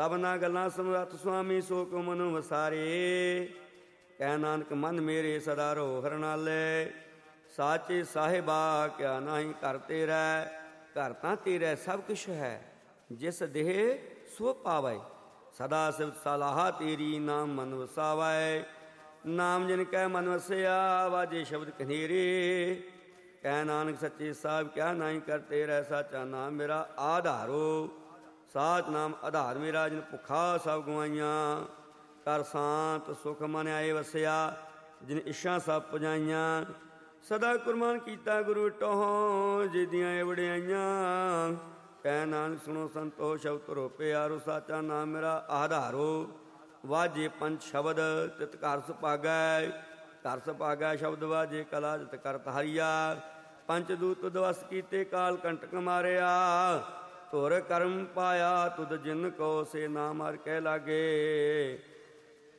ਸਭਨਾ ਗੱਲਾਂ ਸਮਰੱਥ ਸੁਆਮੀ ਸੋ ਕੋ ਮਨੁ ਵਸਾਰੇ। ਕਹਿ ਨਾਨਕ ਮਨ ਮੇਰੇ ਸਦਾ ਰੋ ਹਰਨਾਲੇ। ਸਾਚੇ ਸਾਹਿਬਾ ਕਿਆ ਨਾਹੀ ਘਰ ਤੇਰਾ। ਘਰ ਤਾਂ ਤੇਰਾ ਸਭ ਕੁਛ ਹੈ, ਜਿਸ ਦੇਹ ਸੋ ਪਾਵੈ। ਸਦਾ ਸਿਵ ਸਲਾਹਾ ਤੇਰੀ ਨਾਮ ਮਨ ਵਸਾਵੈ। ਨਾਮ ਜਿਨ ਕੈ ਮਨ ਵਸਿਆ ਵਾਜੇ ਸ਼ਬਦ ਕਨੇਰੇ। ਕਹਿ ਨਾਨਕ ਸੱਚੇ ਸਾਹਿਬ ਕਿਆ ਨਾਹੀ ਕਰ ਤੇਰਾ। ਸਾਚਾ ਨਾਮ ਮੇਰਾ ਆਧਾਰੋ। ਸਾਚ ਨਾਮ ਆਧਾਰ ਮੇਰਾ ਜਿਨ ਭੁੱਖਾ ਸਭ ਗਵਾਈਆਂ। ਕਰ ਸ਼ਾਂਤ ਸੁਖ ਮਨ ਆਏ ਵਸਿਆ ਜਿਨ ਇੱਛਾ ਸਭ ਪੁਜਾਈਆਂ। ਸਦਾ ਕੁਰਬਾਨ ਕੀਤਾ ਗੁਰੂ ਟੋਹ ਜਿਦੀਆਂ ਇਹ ਵਡਿਆਈਆਂ। ਕਹਿ ਨਾਨਕ ਸੁਣੋ ਸੰਤੋ ਸ਼ਬਦ ਧਰੋ ਪਿਆਰੋ। ਸਾਚਾ ਨਾਮ ਮੇਰਾ ਆਧਾਰੋ। ਵਾਜੇ ਪੰਜ ਸ਼ਬਦ ਤਿਤ ਘਰ ਸੁਭਾਗੈ। ਘਰ ਸੁਭਾਗੈ ਸ਼ਬਦ ਵਾਜੇ ਕਲਾ ਜਿਤ ਕਰਤ ਹਰੀਆ। ਪੰਜ ਦੂਤ ਦਵਸ ਕੀਤੇ ਕਾਲ ਕੰਟਕ ਮਾਰਿਆ। ਧੁਰ ਕਰਮ ਪਾਇਆ ਤੁਧ ਜਿਨ ਕੋ ਸੇ ਨਾਮ ਹਰਿ ਕਹਿ ਲਾਗੇ।